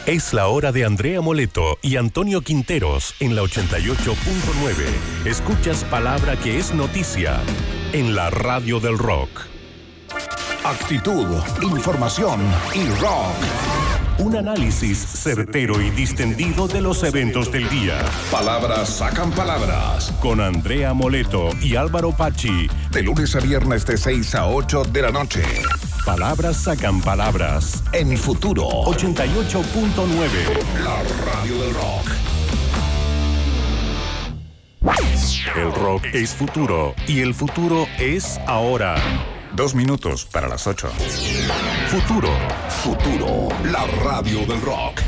Es la hora de Andrea Moleto y Antonio Quinteros en la 88.9. Escuchas palabra que es noticia en la radio del rock. Actitud, información y rock. Un análisis certero y distendido de los eventos del día. Palabras sacan palabras. Con Andrea Moleto y Álvaro Pachi. De lunes a viernes de 6 a 8 de la noche. Palabras sacan palabras. En Futuro 88.9. La radio del rock. El rock es futuro y el futuro es ahora. 2 minutos para las 8. Futuro. Futuro, la radio del rock.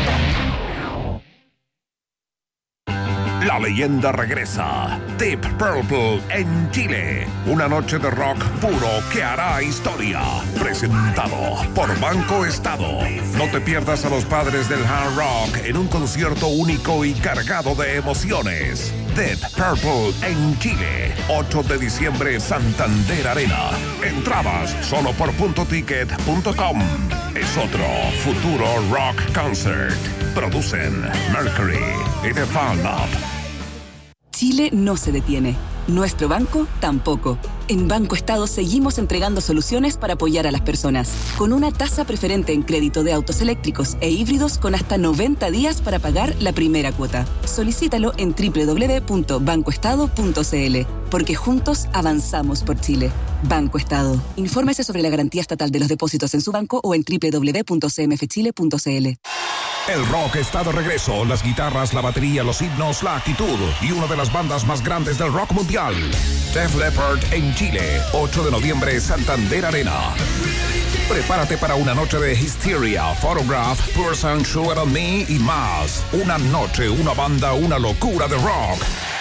La leyenda regresa. Deep Purple en Chile. Una noche de rock puro que hará historia. Presentado por Banco Estado. No te pierdas a los padres del hard rock en un concierto único y cargado de emociones. Deep Purple en Chile. 8 de diciembre, Santander Arena. Entradas solo por puntoticket.com. Es otro Futuro Rock Concert. Producen Mercury y The Fan Lab. Chile no se detiene. Nuestro banco tampoco. En Banco Estado seguimos entregando soluciones para apoyar a las personas. Con una tasa preferente en crédito de autos eléctricos e híbridos con hasta 90 días para pagar la primera cuota. Solicítalo en www.bancoestado.cl. Porque juntos avanzamos por Chile. Banco Estado. Infórmese sobre la garantía estatal de los depósitos en su banco o en www.cmfchile.cl. El rock está de regreso, las guitarras, la batería, los himnos, la actitud y una de las bandas más grandes del rock mundial. Def Leppard en Chile, 8 de noviembre, Santander Arena. Prepárate para una noche de Hysteria, Photograph, Pure Sun, Sugar on Me y más. Una noche, una banda, una locura de rock.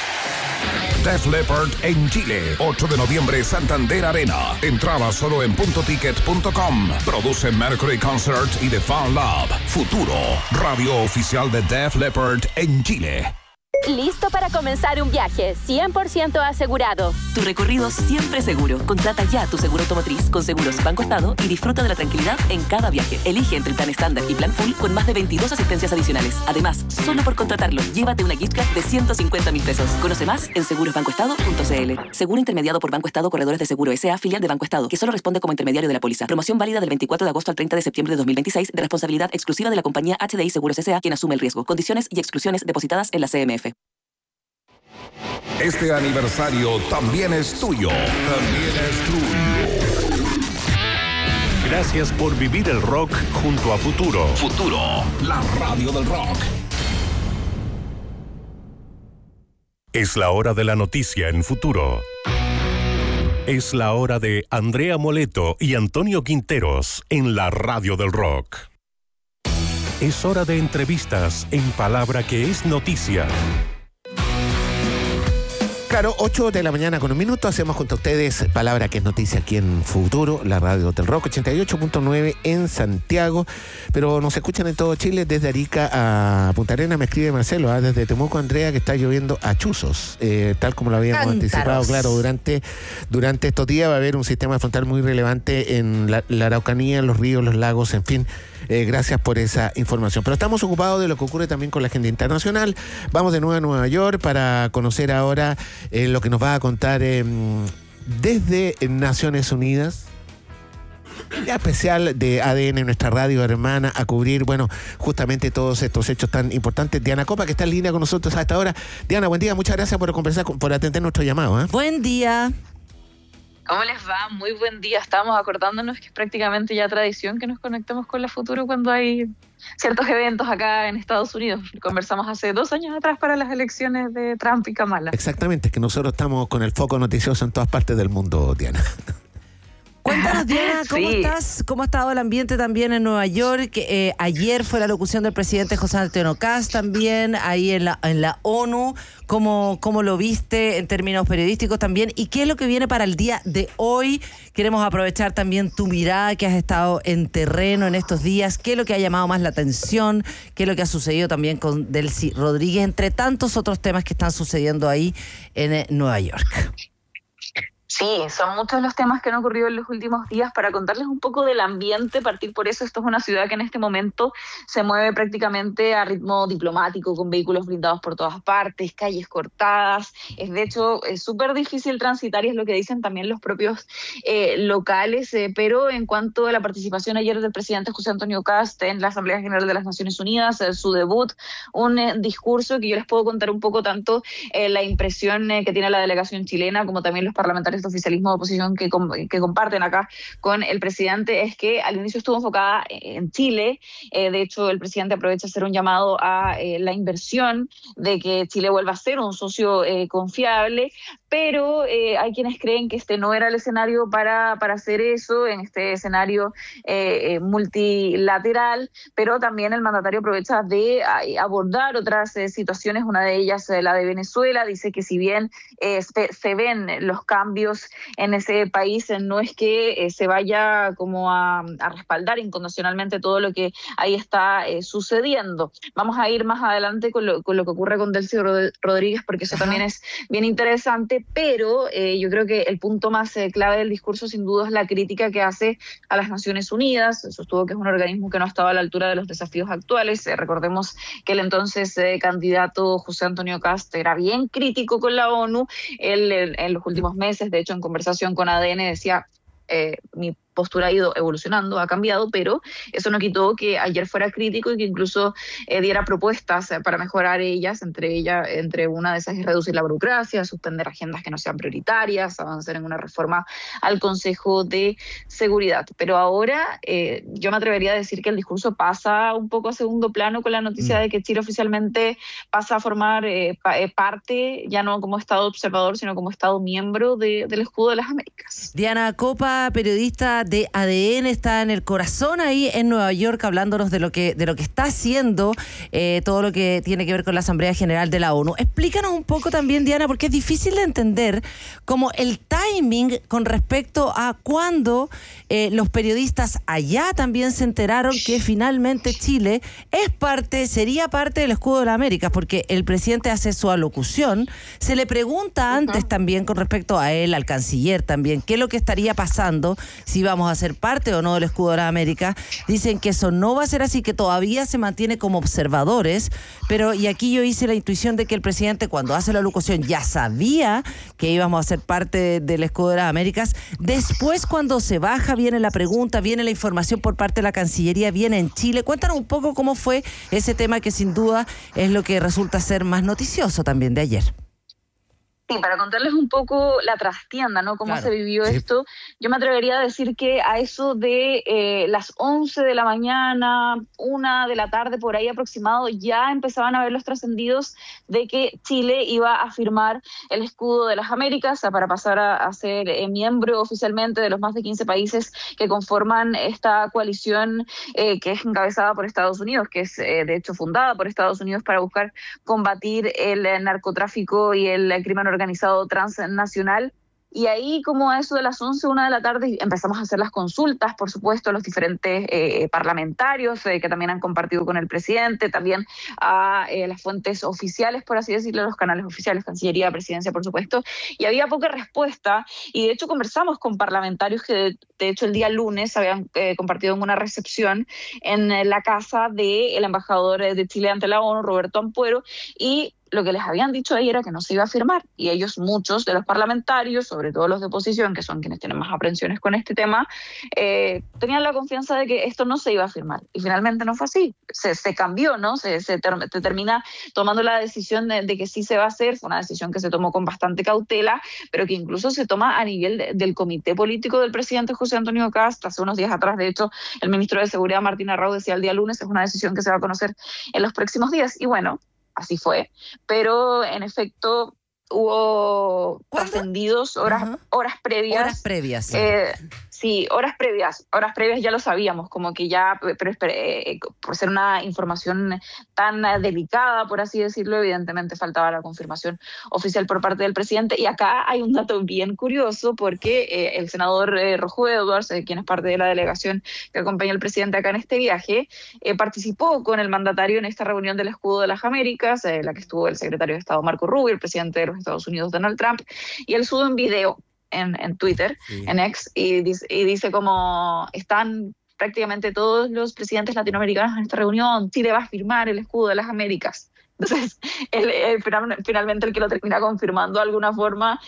Def Leppard en Chile, 8 de noviembre, Santander Arena. Entrada solo en puntoticket.com. Produce Mercury Concert y The Fan Lab. Futuro, radio oficial de Def Leppard en Chile. Listo para comenzar un viaje 100% asegurado. Tu recorrido siempre seguro. Contrata ya tu seguro automotriz con Seguros Banco Estado y disfruta de la tranquilidad en cada viaje. Elige entre el plan estándar y plan full con más de 22 asistencias adicionales. Además, solo por contratarlo, llévate una gift card de 150.000 pesos. Conoce más en segurosbancoestado.cl. Seguro intermediado por Banco Estado Corredores de Seguro S.A., filial de Banco Estado, que solo responde como intermediario de la póliza. Promoción válida del 24 de agosto al 30 de septiembre de 2026, de responsabilidad exclusiva de la compañía HDI Seguros S.A., quien asume el riesgo. Condiciones y exclusiones depositadas en la CMF. Este aniversario también es tuyo. También es tuyo. Gracias por vivir el rock junto a Futuro. Futuro, la radio del rock. Es la hora de la noticia en Futuro. Es la hora de Andrea Moleto y Antonio Quinteros en la radio del rock. Es hora de entrevistas en palabra que es noticia. Claro, 8 de la mañana con 1 minuto, hacemos junto a ustedes palabra que es noticia aquí en Futuro, la radio del rock, 88.9 en Santiago, pero nos escuchan en todo Chile, desde Arica a Punta Arenas, me escribe Marcelo, desde Temuco, Andrea, que está lloviendo a chuzos, tal como lo habíamos anticipado, claro, durante estos días va a haber un sistema frontal muy relevante en la Araucanía, en los ríos, los lagos, en fin. Gracias por esa información. Pero estamos ocupados de lo que ocurre también con la agenda internacional. Vamos de nuevo a Nueva York para conocer ahora lo que nos va a contar desde Naciones Unidas. Ya especial de ADN, nuestra radio hermana, a cubrir, bueno, justamente todos estos hechos tan importantes. Diana Copa, que está en línea con nosotros a esta hora. Diana, buen día, muchas gracias por conversar, por atender nuestro llamado. Buen día. ¿Cómo les va? Muy buen día. Estábamos acordándonos que es prácticamente ya tradición que nos conectemos con la Futuro cuando hay ciertos eventos acá en Estados Unidos. Conversamos hace 2 años atrás para las elecciones de Trump y Kamala. Exactamente, es que nosotros estamos con el foco noticioso en todas partes del mundo, Diana. Cuéntanos, Diana, ¿cómo Sí. estás? ¿Cómo ha estado el ambiente también en Nueva York? Ayer fue la locución del presidente José Antonio Kast también, ahí en la ONU. ¿Cómo lo viste en términos periodísticos también? ¿Y qué es lo que viene para el día de hoy? Queremos aprovechar también tu mirada, que has estado en terreno en estos días. ¿Qué es lo que ha llamado más la atención? ¿Qué es lo que ha sucedido también con Delcy Rodríguez? Entre tantos otros temas que están sucediendo ahí en Nueva York. Sí, son muchos los temas que han ocurrido en los últimos días. Para contarles un poco del ambiente, partir por eso, esto es una ciudad que en este momento se mueve prácticamente a ritmo diplomático, con vehículos blindados por todas partes, calles cortadas. De hecho, es súper difícil transitar, y es lo que dicen también los propios locales, pero en cuanto a la participación ayer del presidente José Antonio Kast en la Asamblea General de las Naciones Unidas, su debut, un discurso que yo les puedo contar un poco tanto la impresión que tiene la delegación chilena, como también los parlamentarios de oficialismo de oposición que comparten acá con el presidente, es que al inicio estuvo enfocada en Chile. De hecho, el presidente aprovecha a hacer un llamado a la inversión, de que Chile vuelva a ser un socio confiable, pero hay quienes creen que este no era el escenario para hacer eso, en este escenario multilateral, pero también el mandatario aprovecha de abordar otras situaciones, una de ellas la de Venezuela. Dice que si bien se ven los cambios en ese país, no es que se vaya como a respaldar incondicionalmente todo lo que ahí está sucediendo. Vamos a ir más adelante con lo que ocurre con Delcy Rodríguez, porque eso también es bien interesante, pero yo creo que el punto más clave del discurso sin duda es la crítica que hace a las Naciones Unidas. Sostuvo que es un organismo que no estaba a la altura de los desafíos actuales. Recordemos que el entonces candidato José Antonio Kast era bien crítico con la ONU. Él en los últimos meses, de hecho en conversación con ADN, decía: mi postura ha ido evolucionando, ha cambiado, pero eso no quitó que ayer fuera crítico y que incluso diera propuestas para mejorar ellas, entre una de esas es reducir la burocracia, suspender agendas que no sean prioritarias, avanzar en una reforma al Consejo de Seguridad. Pero ahora yo me atrevería a decir que el discurso pasa un poco a segundo plano con la noticia de que Chile oficialmente pasa a formar parte, ya no como Estado observador, sino como Estado miembro del Escudo de las Américas. Diana Copa, periodista de ADN, está en el corazón ahí en Nueva York, hablándonos de lo que está haciendo todo lo que tiene que ver con la Asamblea General de la ONU. Explícanos un poco también, Diana, porque es difícil de entender como el timing con respecto a cuando los periodistas allá también se enteraron que finalmente Chile sería parte del Escudo de las Américas, porque el presidente hace su alocución, se le pregunta antes también con respecto a él, al canciller también, qué es lo que estaría pasando, si vamos a ser parte o no del Escudo de las Américas. Dicen que eso no va a ser así, que todavía se mantiene como observadores, pero y aquí yo hice la intuición de que el presidente, cuando hace la locución, ya sabía que íbamos a ser parte del Escudo de las Américas. Después, cuando se baja, viene la pregunta, viene la información por parte de la Cancillería, viene en Chile. Cuéntanos un poco cómo fue ese tema, que sin duda es lo que resulta ser más noticioso también de ayer. Sí, para contarles un poco la trastienda, ¿no? Cómo se vivió esto. Yo me atrevería a decir que a eso de las 11 de la mañana, 1 de la tarde, por ahí aproximado, ya empezaban a ver los trascendidos de que Chile iba a firmar el Escudo de las Américas para pasar a ser miembro oficialmente de los más de 15 países que conforman esta coalición que es encabezada por Estados Unidos, que es de hecho fundada por Estados Unidos para buscar combatir el narcotráfico y el crimen organizado transnacional. Y ahí, como a eso de las 11, 1 de la tarde, empezamos a hacer las consultas, por supuesto, a los diferentes parlamentarios que también han compartido con el presidente, también a las fuentes oficiales, por así decirlo, los canales oficiales, Cancillería, Presidencia, por supuesto, y había poca respuesta. Y de hecho conversamos con parlamentarios que de hecho el día lunes habían compartido en una recepción en la casa del embajador de Chile ante la ONU, Roberto Ampuero, y lo que les habían dicho ahí era que no se iba a firmar, y ellos, muchos de los parlamentarios, sobre todo los de oposición, que son quienes tienen más aprensiones con este tema, tenían la confianza de que esto no se iba a firmar, y finalmente no fue así. Se cambió, ¿no? Se termina tomando la decisión de que sí se va a hacer. Fue una decisión que se tomó con bastante cautela, pero que incluso se toma a nivel del comité político del presidente José Antonio Kast. Hace unos días atrás, de hecho, el ministro de Seguridad, Martín Arrau, decía el día lunes, es una decisión que se va a conocer en los próximos días, y bueno, así fue, pero en efecto hubo trascendidos horas previas. Horas previas. Sí, horas previas ya lo sabíamos, como que ya, pero por ser una información tan delicada, por así decirlo, evidentemente faltaba la confirmación oficial por parte del presidente. Y acá hay un dato bien curioso, porque el senador Rojo Edwards, quien es parte de la delegación que acompaña al presidente acá en este viaje, participó con el mandatario en esta reunión del Escudo de las Américas, la que estuvo el secretario de Estado Marco Rubio, el presidente de los Estados Unidos Donald Trump, y él sube un video en Twitter, Sí. en X, y dice como están prácticamente todos los presidentes latinoamericanos en esta reunión, Chile va a firmar el escudo de las Américas. Entonces, finalmente el que lo termina confirmando de alguna forma,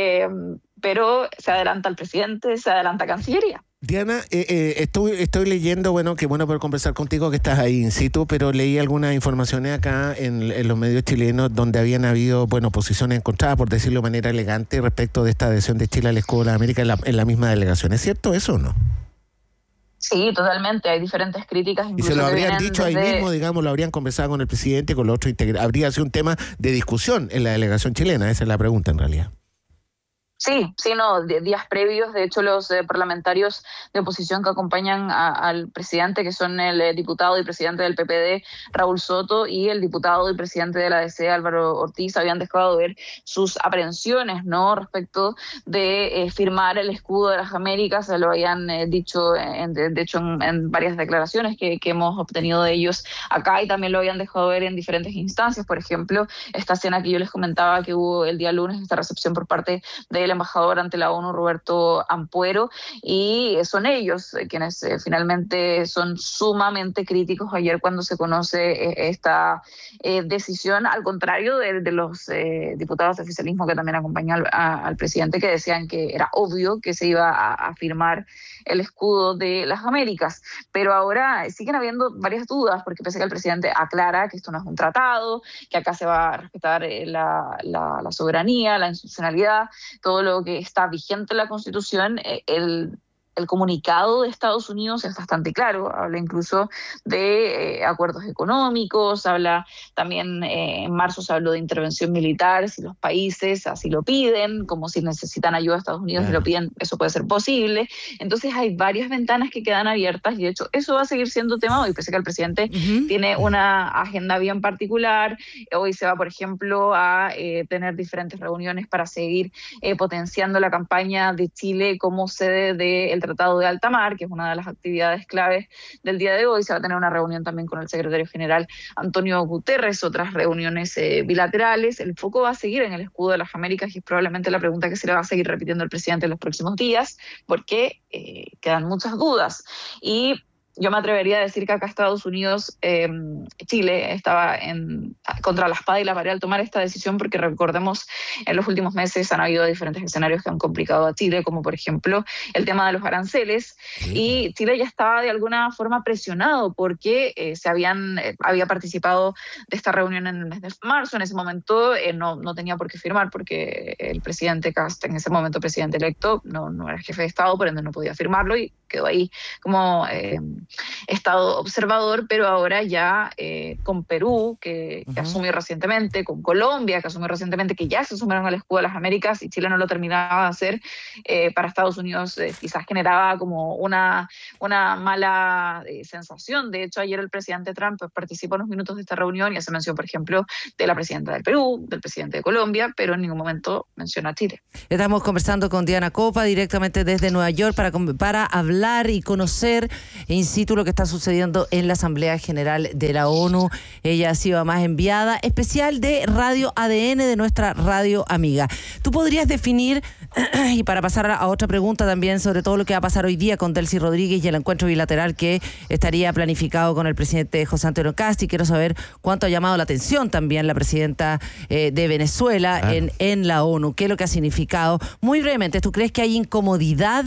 pero se adelanta el presidente, se adelanta Cancillería. Diana, estoy leyendo, bueno, qué bueno poder conversar contigo, que estás ahí in situ, pero leí algunas informaciones acá en los medios chilenos donde habían habido, bueno, posiciones encontradas, por decirlo de manera elegante, respecto de esta adhesión de Chile al escudo de la América en la misma delegación. ¿Es cierto eso o no? Sí, totalmente. Hay diferentes críticas. Y se lo habrían dicho ahí desde... mismo, digamos, lo habrían conversado con el presidente, con los otros integrantes. Habría sido un tema de discusión en la delegación chilena, esa es la pregunta en realidad. Sí, no, días previos, de hecho los parlamentarios de oposición que acompañan al presidente, que son el diputado y presidente del PPD, Raúl Soto, y el diputado y presidente de la ADC, Álvaro Ortiz, habían dejado ver sus aprehensiones, ¿no?, respecto de firmar el escudo de las Américas. Se lo habían dicho, de hecho, en varias declaraciones que hemos obtenido de ellos acá, y también lo habían dejado ver en diferentes instancias. Por ejemplo, esta escena que yo les comentaba que hubo el día lunes, esta recepción por parte del embajador ante la ONU, Roberto Ampuero, y son ellos quienes finalmente son sumamente críticos ayer cuando se conoce esta decisión, al contrario de los diputados de oficialismo que también acompañan al presidente, que decían que era obvio que se iba a firmar el escudo de las Américas. Pero ahora siguen habiendo varias dudas, porque pese a que el presidente aclara que esto no es un tratado, que acá se va a respetar la soberanía, la institucionalidad, todo lo que está vigente en la Constitución, el comunicado de Estados Unidos es bastante claro. Habla incluso de acuerdos económicos, habla también, en marzo se habló de intervención militar si los países así lo piden, como si necesitan ayuda de Estados Unidos y lo piden, eso puede ser posible. Entonces hay varias ventanas que quedan abiertas, y de hecho eso va a seguir siendo tema hoy, pese a que el presidente tiene una agenda bien particular. Hoy se va, por ejemplo, a tener diferentes reuniones para seguir potenciando la campaña de Chile como sede del Tratado de Alta Mar, que es una de las actividades claves del día de hoy. Se va a tener una reunión también con el secretario general Antonio Guterres, otras reuniones bilaterales. El foco va a seguir en el escudo de las Américas, y es probablemente la pregunta que se le va a seguir repitiendo al presidente en los próximos días, porque quedan muchas dudas. Y yo me atrevería a decir que acá Estados Unidos, Chile estaba contra la espada y la pared al tomar esta decisión, porque recordemos, en los últimos meses han habido diferentes escenarios que han complicado a Chile, como por ejemplo el tema de los aranceles, y Chile ya estaba de alguna forma presionado porque había participado de esta reunión en el mes de marzo. En ese momento no tenía por qué firmar, porque el presidente Kast, en ese momento presidente electo, no era jefe de Estado, por ende no podía firmarlo, y quedó ahí como Estado observador. Pero ahora ya con Perú, que asumió recientemente, con Colombia, que asumió recientemente, que ya se sumaron al escudo de las Américas, y Chile no lo terminaba de hacer, para Estados Unidos quizás generaba como una mala sensación. De hecho, ayer el presidente Trump participó unos minutos de esta reunión y hace mención, por ejemplo, de la presidenta del Perú, del presidente de Colombia, pero en ningún momento menciona a Chile. Estamos conversando con Diana Copa directamente desde Nueva York para hablar y conocer in situ lo que está sucediendo en la Asamblea General de la ONU. Ella ha sido además enviada especial de Radio ADN, de nuestra radio amiga. ¿Tú podrías definir, y para pasar a otra pregunta también sobre todo lo que va a pasar hoy día con Delcy Rodríguez y el encuentro bilateral que estaría planificado con el presidente José Antonio Kast, y quiero saber cuánto ha llamado la atención también la presidenta de Venezuela en la ONU? ¿Qué es lo que ha significado? Muy brevemente, ¿tú crees que hay incomodidad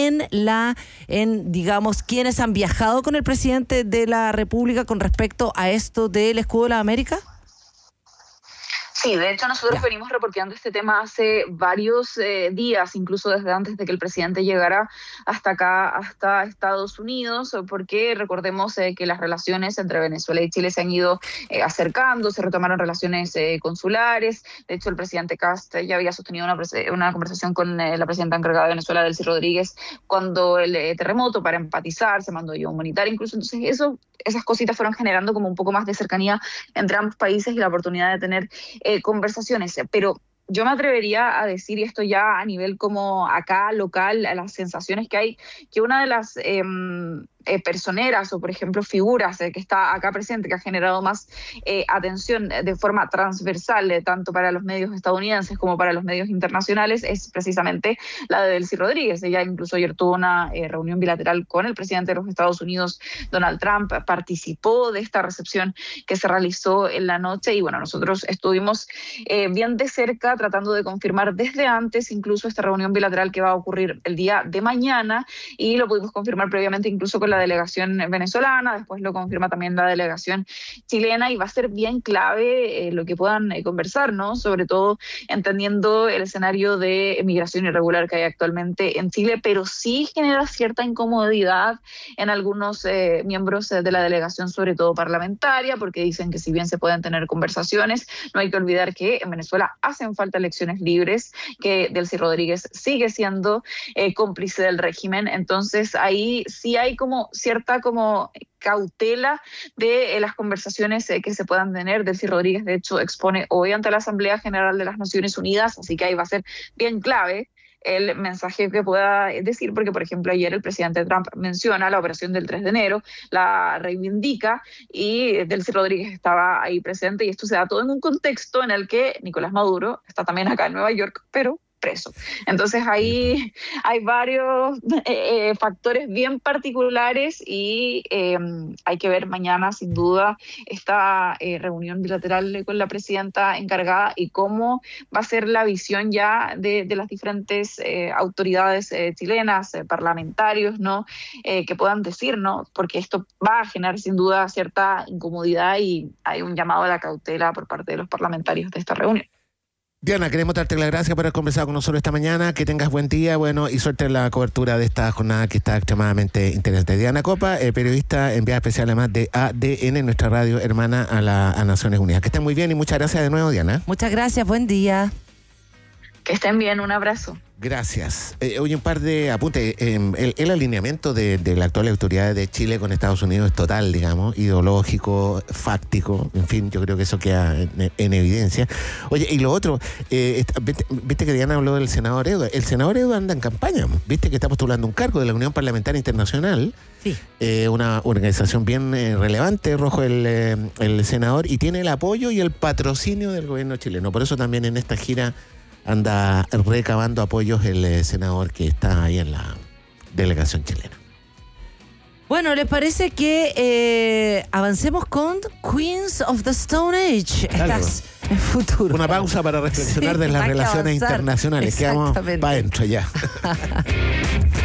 digamos, quienes han viajado con el presidente de la República con respecto a esto del escudo de la América? Sí, de hecho nosotros venimos reporteando este tema hace varios días, incluso desde antes de que el presidente llegara hasta acá, hasta Estados Unidos, porque recordemos que las relaciones entre Venezuela y Chile se han ido acercando, se retomaron relaciones consulares. De hecho, el presidente Kast ya había sostenido una conversación con la presidenta encargada de Venezuela, Delcy Rodríguez, cuando el terremoto, para empatizar, se mandó ayuda humanitaria incluso. Entonces esas cositas fueron generando como un poco más de cercanía entre ambos países y la oportunidad de tener conversaciones. Pero yo me atrevería a decir, y esto ya a nivel como acá local, a las sensaciones que hay, que una de las personeras o, por ejemplo, figuras que está acá presente, que ha generado más atención de forma transversal, tanto para los medios estadounidenses como para los medios internacionales, es precisamente la de Delcy Rodríguez. Ella incluso ayer tuvo una reunión bilateral con el presidente de los Estados Unidos, Donald Trump, participó de esta recepción que se realizó en la noche y bueno, nosotros estuvimos bien de cerca tratando de confirmar desde antes incluso esta reunión bilateral que va a ocurrir el día de mañana y lo pudimos confirmar previamente incluso con la delegación venezolana, después lo confirma también la delegación chilena y va a ser bien clave lo que puedan conversar, ¿no? Sobre todo entendiendo el escenario de migración irregular que hay actualmente en Chile, pero sí genera cierta incomodidad en algunos miembros de la delegación, sobre todo parlamentaria, porque dicen que si bien se pueden tener conversaciones, no hay que olvidar que en Venezuela hacen falta elecciones libres, que Delcy Rodríguez sigue siendo cómplice del régimen, entonces ahí sí hay como cierta cautela de las conversaciones que se puedan tener. Delcy Rodríguez, de hecho, expone hoy ante la Asamblea General de las Naciones Unidas, así que ahí va a ser bien clave el mensaje que pueda decir, porque, por ejemplo, ayer el presidente Trump menciona la operación del 3 de enero, la reivindica, y Delcy Rodríguez estaba ahí presente, y esto se da todo en un contexto en el que Nicolás Maduro está también acá en Nueva York, pero preso. Entonces ahí hay varios factores bien particulares y hay que ver mañana sin duda esta reunión bilateral con la presidenta encargada y cómo va a ser la visión ya de las diferentes autoridades chilenas, parlamentarios, ¿no? Que puedan decir, ¿no? Porque esto va a generar sin duda cierta incomodidad y hay un llamado a la cautela por parte de los parlamentarios de esta reunión. Diana, queremos darte las gracias por haber conversado con nosotros esta mañana. Que tengas buen día, bueno, y suerte en la cobertura de esta jornada que está extremadamente interesante. Diana Copa, periodista enviada especial además de ADN, nuestra radio hermana a Naciones Unidas. Que estén muy bien y muchas gracias de nuevo, Diana. Muchas gracias, buen día. Que estén bien, un abrazo. Gracias. Hoy un par de apuntes. El alineamiento de la actual autoridad de Chile con Estados Unidos es total, digamos, ideológico, fáctico, en fin, yo creo que eso queda en evidencia. Oye, y lo otro, viste que Diana habló del senador Edu. El senador Edu anda en campaña, viste que está postulando un cargo de la Unión Parlamentaria Internacional, sí. Una organización bien relevante, Rojo, el senador, y tiene el apoyo y el patrocinio del gobierno chileno. Por eso también en esta gira anda recabando apoyos el senador que está ahí en la delegación chilena. Bueno, ¿les parece que avancemos con Queens of the Stone Age? Estás en futuro. Una pausa para reflexionar de las relaciones internacionales. Quedamos para adentro ya.